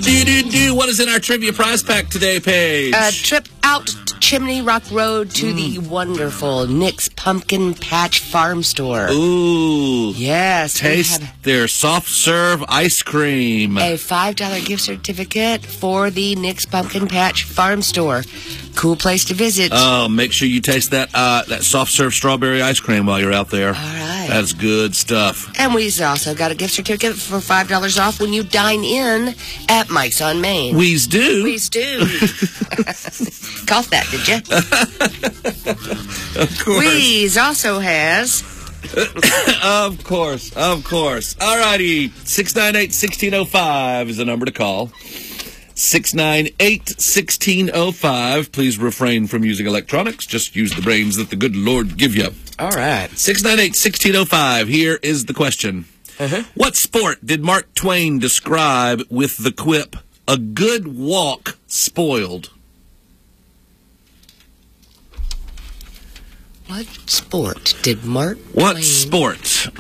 What is in our trivia prize pack today, Paige? A trip out to Chimney Rock Road to the wonderful Nick's Pumpkin Patch Farm Store. Ooh. Yes. Taste their soft serve ice cream. A $5 gift certificate for the Nick's Pumpkin Patch Farm Store. Cool place to visit. Oh, make sure you taste that soft serve strawberry ice cream while you're out there. All right. That's good stuff. And we've also got a gift certificate for $5 off when you dine in at Mike's on Main. We's do. We's do. Caught that, did you? Of course. We's also has... Of course. All righty. 698-1605 is the number to call. 698-1605. Please refrain from using electronics. Just use the brains that the good Lord give you. All right. 698-1605. Here is the question. What sport did Mark Twain describe with the quip, "A good walk spoiled"? What sport did Mark What Twain... sport?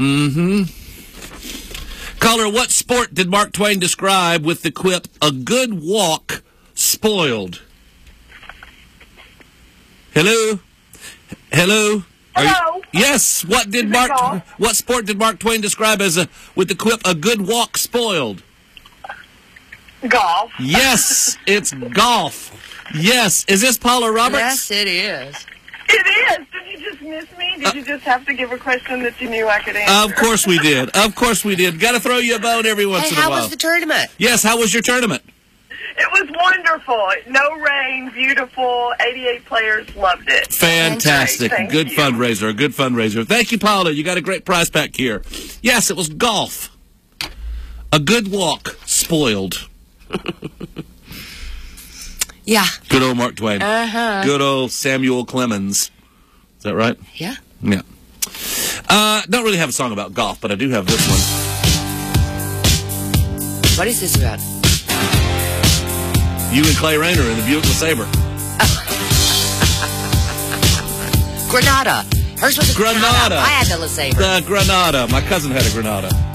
Caller, what sport did Mark Twain describe with the quip, "A good walk spoiled"? Hello? Hello? Hello. Yes. What sport did Mark Twain describe as with the quip, "A good walk spoiled"? Golf. Yes, it's golf. Yes. Is this Paula Roberts? Yes, it is. It is. Did you just miss me? Did you just have to give a question that you knew I could answer? Of course we did. Got to throw you a bone every once in a while. Hey, how was the tournament? Yes, how was your tournament? It was wonderful. No rain, beautiful. 88 players loved it. Fantastic. Thank Good you. fundraiser. Good fundraiser. Thank you, Paula. You got a great prize pack here. Yes, it was golf. A good walk spoiled. Yeah. Good old Mark Twain. Uh-huh. Good old Samuel Clemens. Is that right? Yeah. Yeah. Don't really have a song about golf, but I do have this one. What is this about? You and Clay Rayner in the Buick LeSabre. Granada. Hers was a Granada. I had the LeSabre. The Granada. My cousin had a Granada.